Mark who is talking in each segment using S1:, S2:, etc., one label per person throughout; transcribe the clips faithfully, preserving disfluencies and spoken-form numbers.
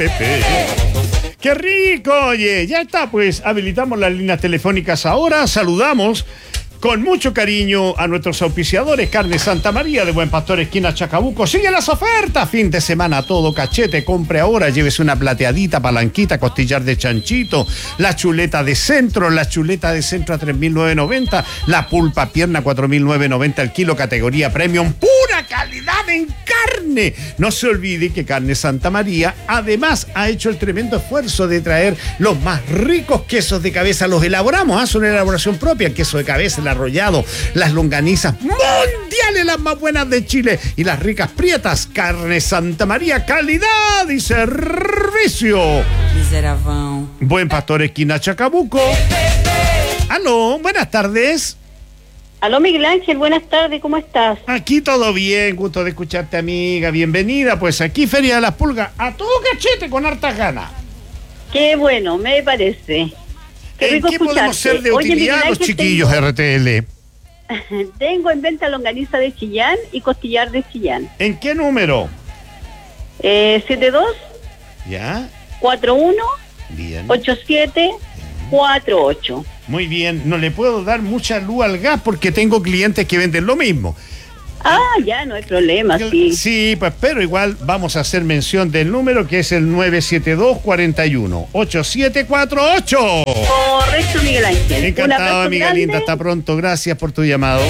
S1: Pepe. ¡Qué rico! Oye, ya está, pues habilitamos las líneas telefónicas ahora. Saludamos con mucho cariño a nuestros auspiciadores. Carne Santa María de Buen Pastor, esquina Chacabuco. Sigue las ofertas. Fin de semana todo cachete. Compre ahora. Llévese una plateadita, palanquita, costillar de chanchito, la chuleta de centro, la chuleta de centro a tres mil novecientos noventa, la pulpa pierna cuatro mil novecientos noventa el kilo, categoría premium. ¡Pura calidad en carne! No se olvide que Carne Santa María además ha hecho el tremendo esfuerzo de traer los más ricos quesos de cabeza. Los elaboramos, ¿eh? Son una elaboración propia. El queso de cabeza, el arrollado, las longanizas mundiales, las más buenas de Chile, y las ricas prietas. Carne Santa María, calidad y servicio.
S2: Miseravão.
S1: Buen Pastor, esquina Chacabuco. Aló, buenas tardes.
S3: Aló, Miguel Ángel, buenas tardes, ¿cómo estás?
S1: Aquí todo bien, gusto de escucharte, amiga, bienvenida. Pues aquí Feria de las Pulgas, a todo cachete, con hartas ganas.
S3: Qué bueno, me parece. Qué
S1: ¿En
S3: rico
S1: qué podemos
S3: escucharte.
S1: ser de
S3: Oye,
S1: utilidad
S3: Miguel
S1: los
S3: Ángel,
S1: chiquillos
S3: tengo,
S1: R T L?
S3: tengo en venta longaniza de Chillán y costillar de Chillán.
S1: ¿En qué número?
S3: Eh, siete dos
S1: ¿Ya?
S3: cuatro uno
S1: Bien.
S3: ocho siete cuatro ocho.
S1: Muy bien, no le puedo dar mucha luz al gas porque tengo clientes que venden lo mismo.
S3: Ah, ya, no hay problema, sí.
S1: Sí, pues, pero igual vamos a hacer mención del número, que es el nueve siete dos, cuatro uno, ocho siete cuatro ocho.
S3: Correcto, Miguel Ángel.
S1: Encantado, amiga grande. Linda, hasta pronto, gracias por tu llamado.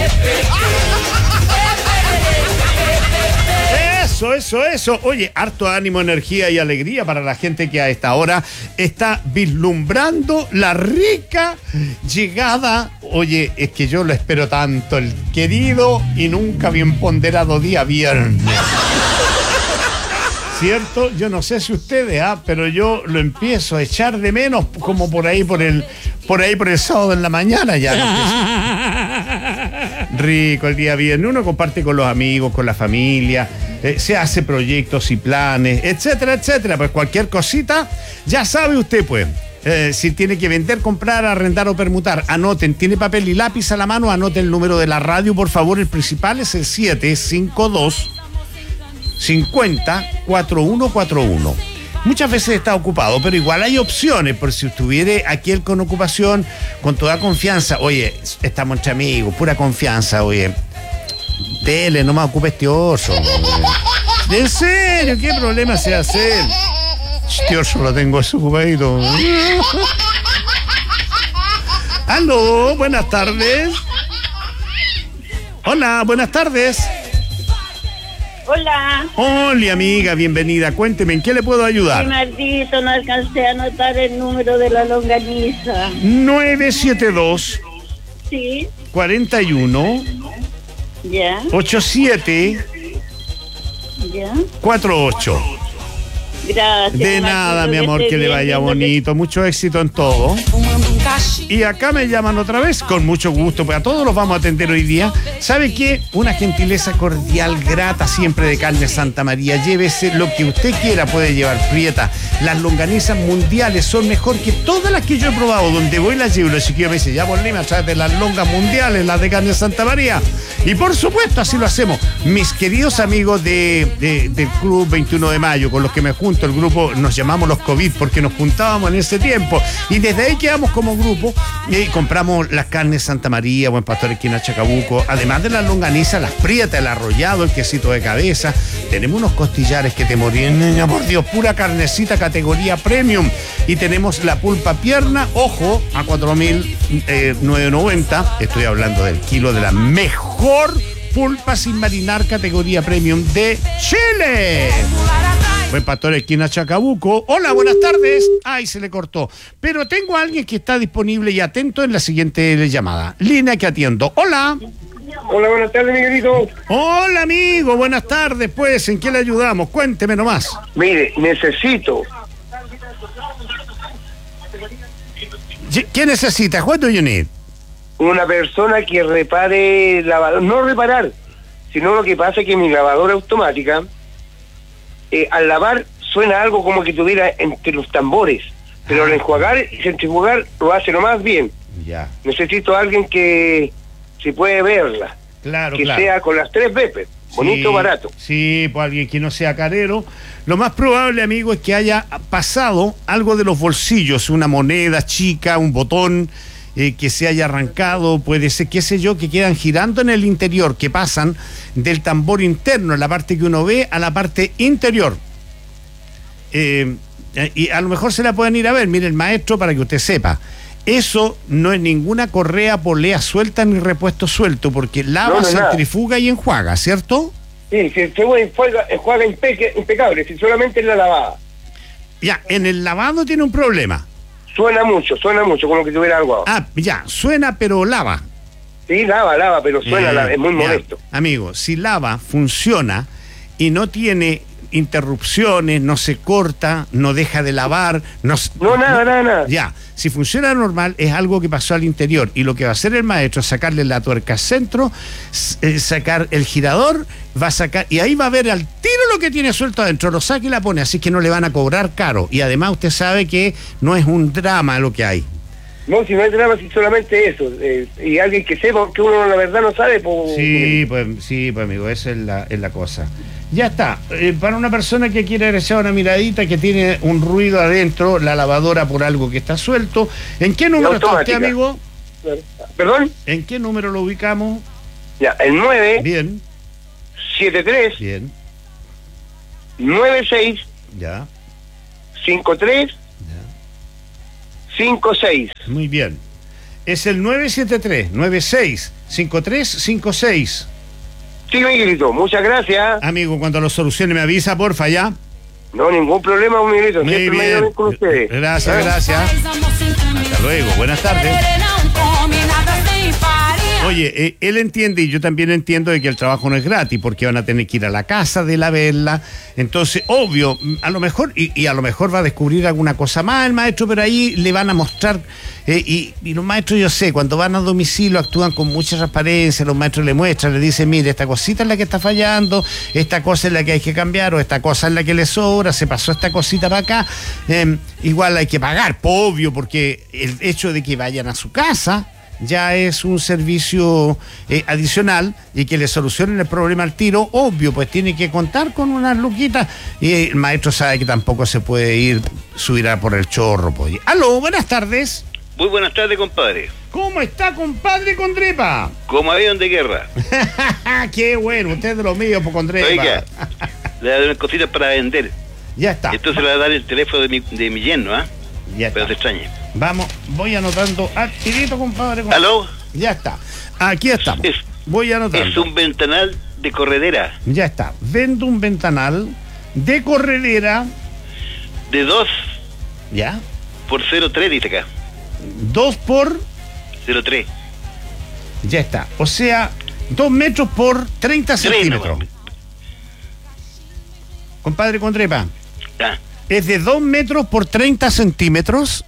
S1: Eso, eso, eso. Oye, harto ánimo, energía y alegría para la gente que a esta hora está vislumbrando la rica llegada. Oye, es que yo lo espero tanto, el querido y nunca bien ponderado día viernes. ¿Cierto? Yo no sé si ustedes, ah, pero yo lo empiezo a echar de menos como por ahí por el por ahí por el sábado en la mañana ya. No rico el día viernes, uno comparte con los amigos, con la familia, eh, se hace proyectos y planes, etcétera, etcétera. Pues cualquier cosita, ya sabe usted, pues. Eh, si tiene que vender, comprar, arrendar o permutar, anoten, tiene papel y lápiz a la mano, anoten el número de la radio, por favor. El principal es el siete cinco dos cincuenta cuarenta y uno cuarenta y uno. Muchas veces está ocupado, pero igual hay opciones, por si estuviera aquí él con ocupación, con toda confianza. Oye, estamos entre amigos, pura confianza, oye. Tele, no me ocupe este oso. ¿En serio? ¿Qué problema se hace? Este oso lo tengo desocupadito. Aló, buenas tardes. Hola, buenas tardes.
S3: Hola.
S1: Hola, amiga, bienvenida. Cuénteme, ¿en qué le puedo ayudar?
S3: Sí, maldito, no alcancé a anotar el número de la longaniza.
S1: nueve siete dos,
S3: Sí.
S1: cuarenta y uno,
S3: Ya.
S1: ochenta y siete,
S3: Ya.
S1: cuarenta y ocho.
S3: Gracias.
S1: De nada, mi amor, que le vaya bonito. Mucho éxito en todo. Y acá me llaman otra vez, con mucho gusto, pues a todos los vamos a atender hoy día. ¿Sabe qué? Una gentileza cordial, grata siempre de Carne Santa María. Llévese lo que usted quiera, puede llevar prieta. Las longanizas mundiales son mejor que todas las que yo he probado. Donde voy las llevo. Los chiquillos me dicen, ya por Lima, tráete las longas mundiales, las de Carne Santa María. Y por supuesto, así lo hacemos. Mis queridos amigos de, de, del Club veintiuno de mayo, con los que me junto, el grupo, nos llamamos los COVID porque nos juntábamos en ese tiempo. Y desde ahí quedamos como grupo y compramos las carnes Santa María, Buen Pastor, esquina Chacabuco, además de las longanizas, las prietas, el arrollado, el quesito de cabeza. Tenemos unos costillares que te morían, niña, por Dios, pura carnecita, categoría premium. Y tenemos la pulpa pierna, ojo, a cuatro mil novecientos noventa. Estoy hablando del kilo de la mejor pulpa sin marinar, categoría premium de Chile. Buen Pastor, esquina Chacabuco. Hola, buenas tardes. Ay, se le cortó. Pero tengo a alguien que está disponible y atento en la siguiente llamada. Línea que atiendo. Hola.
S4: Hola, buenas tardes, Miguelito.
S1: Hola, amigo. Buenas tardes, pues. ¿En qué le ayudamos? Cuénteme nomás.
S4: Mire, necesito...
S1: ¿Qué necesita? What do you need?
S4: Una persona que repare lavadora. No reparar, sino lo que pasa es que mi lavadora automática... Eh, al lavar suena algo como que tuviera entre los tambores, pero al enjuagar y centrifugar lo hace lo más bien.
S1: Ya.
S4: Necesito a alguien que se puede verla,
S1: Claro,
S4: que
S1: claro.
S4: sea con las tres veces. bonito,
S1: sí,
S4: barato.
S1: Sí, pues alguien que no sea carero. Lo más probable, amigo, es que haya pasado algo de los bolsillos, una moneda chica, un botón eh, que se haya arrancado, puede ser, qué sé yo, que quedan girando en el interior, que pasan del tambor interno, la parte que uno ve, a la parte interior. Eh, y a lo mejor se la pueden ir a ver, mire el maestro, para que usted sepa. Eso no es ninguna correa polea suelta ni repuesto suelto, porque lava,
S4: No, no,
S1: centrifuga y enjuaga, ¿cierto?
S4: Sí, si se enjuaga, enjuaga impeque, impecable, si solamente es la lavada.
S1: Ya, en el lavado tiene un problema.
S4: Suena mucho, suena mucho, como que tuviera algo.
S1: Ah, ya, suena pero lava.
S4: Sí, lava, lava, pero suena,
S1: Eh,
S4: lava, es muy
S1: ya.
S4: molesto.
S1: Amigo, si lava, funciona y no tiene interrupciones, no se corta, no deja de lavar, no, s-
S4: No, nada, nada, nada.
S1: Ya, si funciona normal es algo que pasó al interior, y lo que va a hacer el maestro es sacarle la tuerca al centro, s- eh, sacar el girador, va a sacar, y ahí va a ver al tiro lo que tiene suelto adentro, lo saca y la pone, así que no le van a cobrar caro, y además usted sabe que no es un drama lo que hay.
S4: No, si no hay drama, si solamente eso. Eh, y alguien que sepa, que uno la verdad no sabe, pues...
S1: Sí, pues, sí, pues amigo, esa es la, es la cosa. Ya está. Eh, para una persona que quiere echar una miradita, que tiene un ruido adentro, la lavadora por algo que está suelto. ¿En qué número está usted,
S4: automática.
S1: amigo?
S4: ¿Perdón?
S1: ¿En qué número lo ubicamos?
S4: Ya, el nueve
S1: Bien,
S4: siete tres
S1: bien,
S4: nueve seis
S1: ya,
S4: cinco tres
S1: ya.
S4: cinco seis.
S1: Muy bien. Es el nueve siete tres, nueve seis, cinco tres cinco seis.
S4: Sí, Miguelito, muchas gracias.
S1: Amigo, cuando lo solucione me avisa, porfa, ya.
S4: No, ningún problema, Miguelito.
S1: Muy
S4: Siempre me
S1: bien.
S4: ayudan con ustedes.
S1: Gracias,
S4: ¿Eh?
S1: gracias. Hasta luego, buenas tardes. Oye, eh, él entiende y yo también entiendo de que el trabajo no es gratis, porque van a tener que ir a la casa de la verla. Entonces, obvio, a lo mejor, y, y a lo mejor va a descubrir alguna cosa más el maestro, pero ahí le van a mostrar, eh, y, y los maestros, yo sé, cuando van a domicilio actúan con mucha transparencia, los maestros le muestran, le dicen, mire, esta cosita es la que está fallando, esta cosa es la que hay que cambiar, o esta cosa es la que le sobra, se pasó esta cosita para acá, eh, igual hay que pagar, obvio, porque el hecho de que vayan a su casa ya es un servicio eh, adicional, y que le solucionen el problema al tiro, obvio, pues tiene que contar con unas luquitas, y el maestro sabe que tampoco se puede ir, subir a por el chorro, pues. Aló, buenas tardes.
S5: Muy buenas tardes, compadre.
S1: ¿Cómo está, compadre Condrepa?
S5: Como avión de guerra.
S1: Qué bueno, usted es de los míos, pues, Condrepa.
S5: Oiga, le da unas cositas para vender.
S1: Ya está.
S5: Entonces le va a dar el teléfono de mi, de mi yerno, ¿ah?
S1: Ya
S5: Pero
S1: está.
S5: se extrañe.
S1: Vamos, voy anotando activito, compadre.
S5: ¿Aló?
S1: Ya está. Aquí estamos.
S5: Es,
S1: Voy anotando.
S5: es un ventanal de corredera
S1: Ya está. Vendo un ventanal de corredera.
S5: de dos
S1: ¿Ya?
S5: por cero tres, dice acá.
S1: Dos por...
S5: cero tres.
S1: Ya está. O sea, dos metros por treinta centímetros.
S5: nomás.
S1: Compadre Condrepa,
S5: Ah,
S1: es de dos metros por treinta centímetros.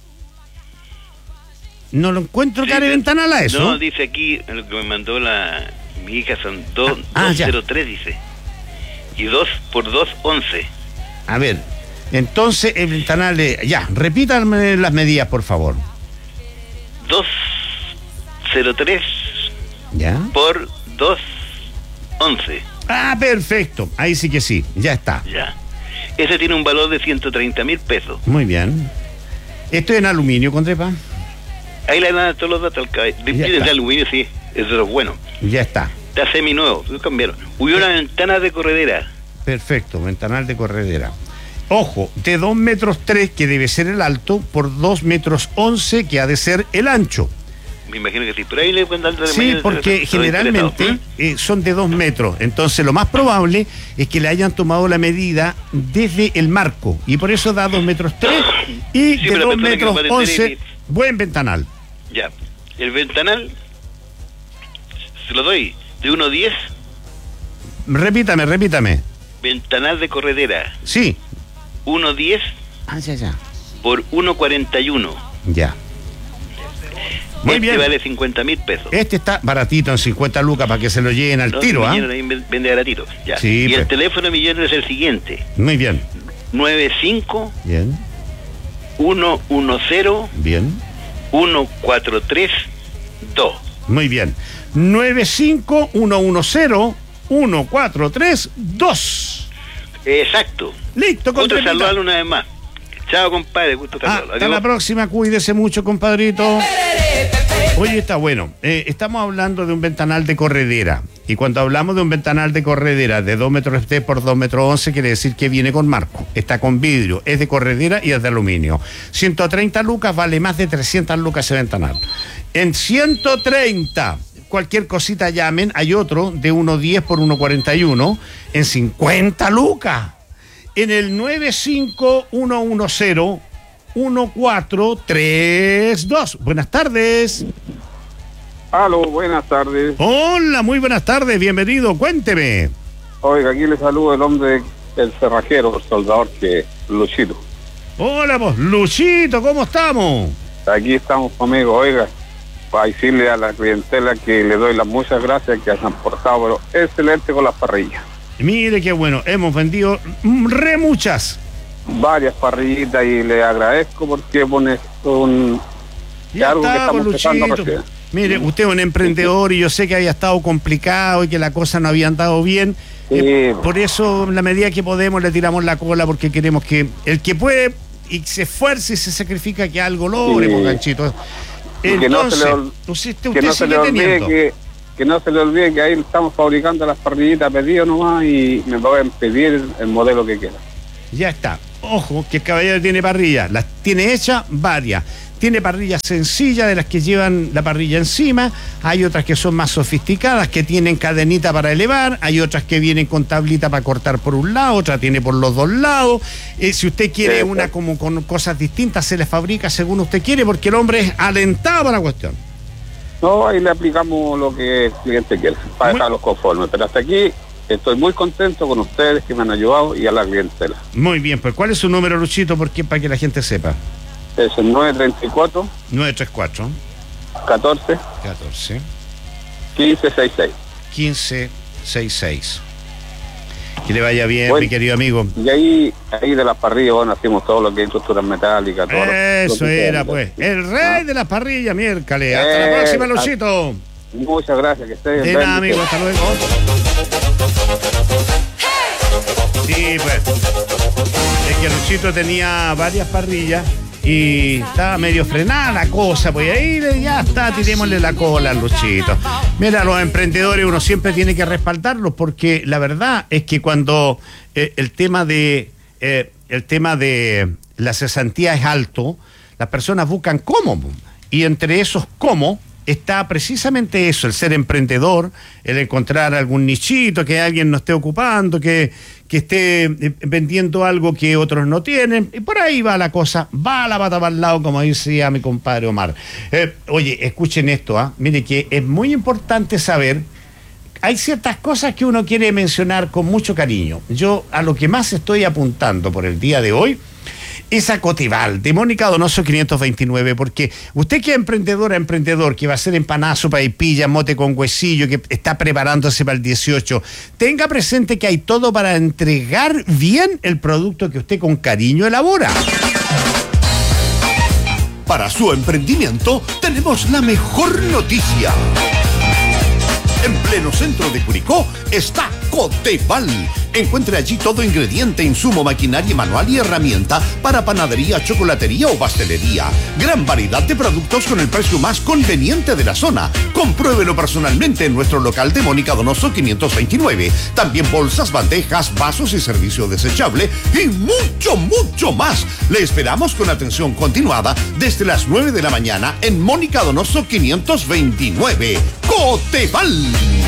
S1: No lo encuentro
S5: sí,
S1: cara de
S5: sí.
S1: ventanal a eso.
S5: No, dice aquí, lo que me mandó la mi hija son dos
S1: Ah, ya.
S5: cero tres, dice. Y dos por dos, once.
S1: A ver, entonces el ventanal es... Ya, repítanme las medidas, por favor.
S5: dos cero tres
S1: ¿Ya?
S5: por dos, once.
S1: Ah, perfecto. Ahí sí que sí. Ya está.
S5: Ya. Ese tiene un valor de ciento treinta mil pesos.
S1: Muy bien. Esto es en aluminio, Condrepa.
S5: Ahí le dan todos los datos al cabello.
S1: Ya
S5: Tiene
S1: está.
S5: de aluminio, sí. Eso es lo bueno.
S1: Ya está.
S5: Está semi nuevo. Lo cambiaron. Hubo una ventana de corredera.
S1: Perfecto, ventanal de corredera. Ojo, de dos metros tres, que debe ser el alto, por dos metros once, que ha de ser el ancho.
S5: Me imagino que sí. Pero ahí le pueden dar de
S1: Sí,
S5: mañana,
S1: porque
S5: se lo
S1: generalmente
S5: interesado.
S1: eh, son de dos metros. Entonces lo más probable es que le hayan tomado la medida desde el marco. Y por eso da dos metros tres y
S5: Sí,
S1: de
S5: pero la
S1: dos
S5: persona que
S1: metros
S5: va a atender
S1: once,
S5: es-
S1: buen ventanal.
S5: Ya. El ventanal se lo doy de uno diez.
S1: Repítame, repítame.
S5: Ventanal de corredera.
S1: Sí.
S5: uno diez
S1: Ah, ya, ya.
S5: por uno cuarenta y uno.
S1: Ya. Muy
S5: Este
S1: bien.
S5: vale cincuenta mil pesos.
S1: Este está baratito en cincuenta lucas para que se lo lleven al
S5: No,
S1: tiro, ¿ah?
S5: Millón ahí vende baratito. Ya.
S1: Sí,
S5: y
S1: pues.
S5: el teléfono de Millón es el siguiente:
S1: Muy bien.
S5: nueve cinco
S1: Bien,
S5: uno uno cero
S1: bien.
S5: uno cuatro tres dos.
S1: Muy bien. nueve cinco uno uno cero uno cuatro tres dos.
S5: Exacto.
S1: Listo,
S5: Gusto
S1: compadrito.
S5: saludarlo una vez más. Chao, compadre. Gusto
S1: Ah,
S5: saludarlo.
S1: hasta
S5: Adiós.
S1: la próxima, cuídese mucho, compadrito. Oye, está bueno. Eh, estamos hablando de un ventanal de corredera. Y cuando hablamos de un ventanal de corredera de dos metros de por dos metros once, quiere decir que viene con marco. Está con vidrio, es de corredera y es de aluminio. ciento treinta lucas, vale más de trescientas lucas ese ventanal. En ciento treinta, cualquier cosita llamen. Hay otro de uno diez por uno cuarenta y uno en cincuenta lucas. En el nueve cinco uno uno cero uno cuatro tres dos. Buenas tardes.
S6: Aló, buenas tardes.
S1: Hola, muy buenas tardes, bienvenido, cuénteme.
S6: Oiga, aquí le saludo el hombre, el cerrajero, el soldador, que Luchito.
S1: Hola, vos, Luchito, ¿cómo estamos?
S6: Aquí estamos conmigo, oiga, para decirle a la clientela que le doy las muchas gracias que se han portado, pero excelente con las parrillas.
S1: Mire qué bueno, hemos vendido re muchas.
S6: Varias parrillitas y le agradezco porque pone un...
S1: Ya
S6: algo que
S1: está,
S6: estamos empezando
S1: Luchito.
S6: recién.
S1: Mire, usted es un emprendedor y yo sé que había estado complicado y que la cosa no había andado bien.
S6: Sí.
S1: Eh, por eso, en la medida que podemos, le tiramos la cola porque queremos que el que puede y se esfuerce y se sacrifica que algo logre,
S6: Sí.
S1: pues, ganchito.
S6: Y que no se
S1: Entonces,
S6: le ol-
S1: usted,
S6: que
S1: usted
S6: no se
S1: sigue
S6: le olvide
S1: teniendo.
S6: que, que no se le olvide que ahí estamos fabricando las parrillitas a pedido nomás y me pueden pedir el modelo que quieran.
S1: Ya está. Ojo, que el caballero tiene parrilla. Las tiene hechas varias. Tiene parrillas sencillas de las que llevan la parrilla encima. Hay otras que son más sofisticadas, que tienen cadenita para elevar. Hay otras que vienen con tablita para cortar por un lado, otra tiene por los dos lados. Eh, si usted quiere
S6: Sí,
S1: una
S6: sí.
S1: como con cosas distintas, se le fabrica según usted quiere, porque el hombre es alentado para la cuestión.
S6: No, ahí le aplicamos lo que el cliente quiere, para
S1: Muy-
S6: dejarlos conformes. Pero hasta aquí estoy muy contento con ustedes que me han ayudado y a la clientela.
S1: Muy bien, pues ¿cuál es su número, Luchito? Porque, para que la gente sepa.
S6: Es el nueve tres cuatro,
S1: nueve tres cuatro,
S6: catorce,
S1: catorce,
S6: quince, sesenta y seis.
S1: quince, sesenta y seis. Que le vaya bien,
S6: Bueno.
S1: mi querido amigo.
S6: Y ahí, ahí de las parrillas, bueno, hacemos todo lo que es estructuras metálicas. Todo lo- lo
S1: Eso
S6: que
S1: era,
S6: sea.
S1: pues. El rey de las parrillas, miércoles. Hasta la
S6: Eh,
S1: próxima,
S6: a-
S1: Luchito.
S6: Muchas gracias, que estés
S1: De
S6: bien.
S1: nada, amigo. Hasta luego. Sí, pues. Es que Luchito tenía varias parrillas y estaba medio frenada la cosa, pues ahí le- ya está, tirémosle la cola al Luchito. Mira, los emprendedores uno siempre tiene que respaldarlos porque la verdad es que cuando eh, el tema de eh, el tema de la cesantía es alto, las personas buscan cómo, y entre esos cómo está precisamente eso, el ser emprendedor, el encontrar algún nichito que alguien no esté ocupando, que, que esté eh, vendiendo algo que otros no tienen, y por ahí va la cosa, va la pata para el lado, como decía mi compadre Omar. Eh, oye, escuchen esto, ¿ah? Mire que es muy importante saber, hay ciertas cosas que uno quiere mencionar con mucho cariño. Yo a lo que más estoy apuntando por el día de hoy es a Cotival, de Mónica Donoso quinientos veintinueve, porque usted que es emprendedora, emprendedor, que va a hacer empanadas, sopa y pilla, mote con huesillo, que está preparándose para el dieciocho, tenga presente que hay todo para entregar bien el producto que usted con cariño elabora.
S7: Para su emprendimiento tenemos la mejor noticia. En pleno centro de Curicó está Coteval. Encuentre allí todo ingrediente, insumo, maquinaria manual y herramienta para panadería, chocolatería o pastelería. Gran variedad de productos con el precio más conveniente de la zona. Compruébelo personalmente en nuestro local de Mónica Donoso quinientos veintinueve. También bolsas, bandejas, vasos y servicio desechable y mucho, mucho más. Le esperamos con atención continuada desde las nueve de la mañana en Mónica Donoso quinientos veintinueve. Coteval.